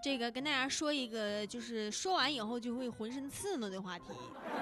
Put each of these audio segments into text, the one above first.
这个跟大家说一个，就是说完以后就会浑身刺挠的话题，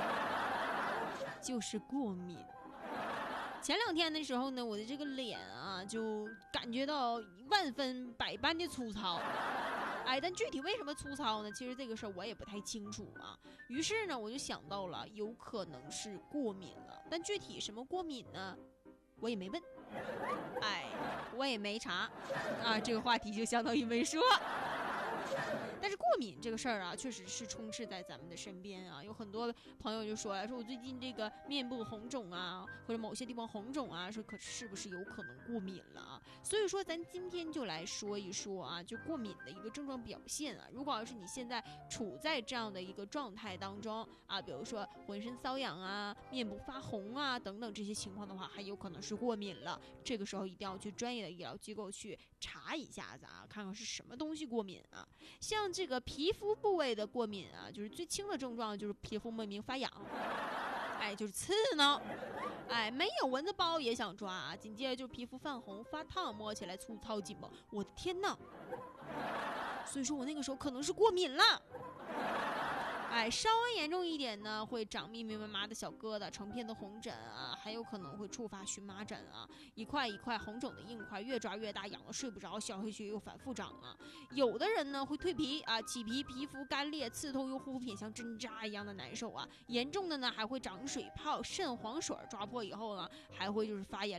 就是过敏。前2天的时候呢，我的这个脸啊，就感觉到万分百般的粗糙。但具体为什么粗糙呢？其实这个事儿我也不太清楚啊。于是呢，我就想到了，有可能是过敏了。但具体什么过敏呢？我也没问，我也没查啊。这个话题就相当于没说。但是过敏这个事儿啊，确实是充斥在咱们的身边啊。有很多朋友就说我最近这个面部红肿啊，或者某些地方红肿啊，说可是不是有可能过敏了啊？所以说咱今天就来说一说啊，就过敏的一个症状表现啊。如果要是你现在处在这样的一个状态当中啊，比如说浑身瘙痒啊、面部发红啊等等这些情况的话，还有可能是过敏了。这个时候一定要去专业的医疗机构去查一下子啊，看看是什么东西过敏啊。像这个皮肤部位的过敏啊，就是最轻的症状就是皮肤莫名发痒，就是刺挠，没有蚊子包也想抓啊。紧接着就皮肤泛红发烫，摸起来粗糙紧绷，我的天哪！所以说我那个时候可能是过敏了。稍微严重一点呢，会长密密麻麻的小疙瘩，成片的红疹啊，还有可能会触发荨麻疹啊，一块一块红肿的硬块，越抓越大，痒得睡不着，小黑血又反复长啊。有的人呢会蜕皮啊，起皮，皮肤干裂，刺痛又护肤品像针扎一样的难受啊。严重的呢还会长水泡，肾黄水抓破以后呢，还会就是发炎。